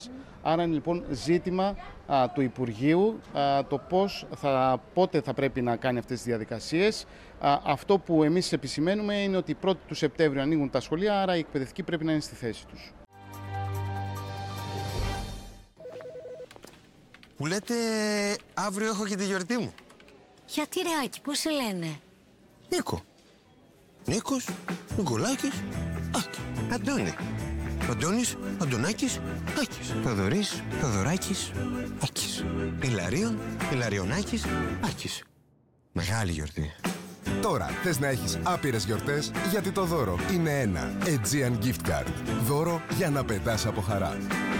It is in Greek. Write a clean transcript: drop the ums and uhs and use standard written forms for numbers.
Άρα είναι λοιπόν ζήτημα του Υπουργείου το πότε θα πρέπει να κάνει αυτές τις διαδικασίες. Αυτό που εμείς επισημαίνουμε είναι ότι 1η του Σεπτέμβριου ανοίγουν τα σχολεία, άρα οι εκπαιδευτικοί πρέπει να είναι στη θέση τους. Μου λέτε αύριο έχω και τη γιορτή μου. Γιατί ρε Άκη, πώς σε λένε? Νίκο. Νίκος, Νικολάκης, Άκη. Αντώνη. Αντώνης, Αντωνάκης, Άκης. Θοδωρής, Θοδωράκης, Άκης. Ηλαρίων, Ηλαριονάκης, Άκης. Μεγάλη γιορτή. Τώρα θες να έχεις άπειρες γιορτές, γιατί το δώρο είναι ένα Aegean Gift Card. Δώρο για να πετάς από χαρά.